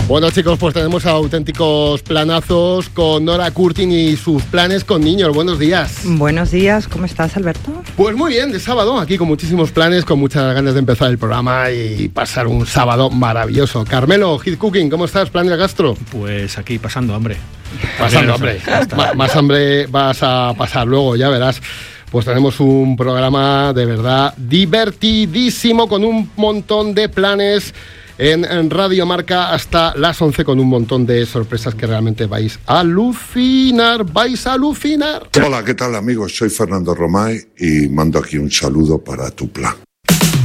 Bueno, chicos, pues tenemos auténticos planazos con Nora Curtin y sus planes con niños. Buenos días. Buenos días, ¿cómo estás, Alberto? Pues muy bien, de sábado, aquí con muchísimos planes, con muchas ganas de empezar el programa y pasar un sábado maravilloso. Carmelo, Hit Cooking, ¿cómo estás? ¿Plan de gastro? Pues aquí pasando hambre. Pasando hambre. Más hambre vas a pasar luego, ya verás. Pues tenemos un programa de verdad divertidísimo con un montón de planes en Radio Marca hasta las 11 con un montón de sorpresas que realmente vais a alucinar. Hola, ¿qué tal, amigos? Soy Fernando Romay y mando aquí un saludo para Tu Plan.